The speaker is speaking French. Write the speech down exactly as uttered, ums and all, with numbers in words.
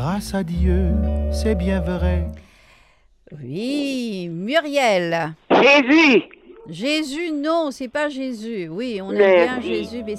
grâce à Dieu, c'est bien vrai. Oui, Muriel. Jésus. Jésus, non, c'est pas Jésus. Oui, on aime Le bien petit. Jésus, mais